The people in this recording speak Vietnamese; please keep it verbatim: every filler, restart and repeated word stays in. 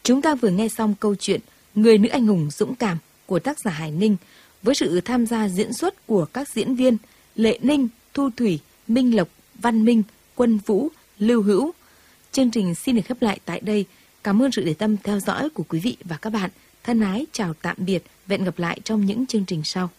Chúng ta vừa nghe xong câu chuyện Người nữ anh hùng dũng cảm của tác giả Hải Ninh với sự tham gia diễn xuất của các diễn viên Lệ Ninh, Thu Thủy, Minh Lộc, Văn Minh, Quân Vũ, Lưu Hữu. Chương trình xin được khép lại tại đây. Cảm ơn sự để tâm theo dõi của quý vị và các bạn. Thân ái chào tạm biệt. Hẹn gặp lại trong những chương trình sau.